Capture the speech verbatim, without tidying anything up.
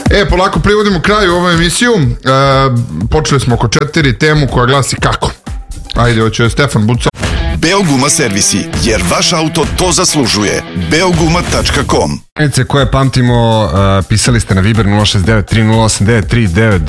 E, polako privodimo kraju ovu emisiju. E, počeli smo oko četiri temu koja glasi kako. Ajde, hoće je Stefan Buca. Beoguma servisi, jer vaš auto to zaslužuje. beoguma tačka com. Koje pamtimo, uh, pisali ste na Viber nula šest devet tri nula osam devet tri devet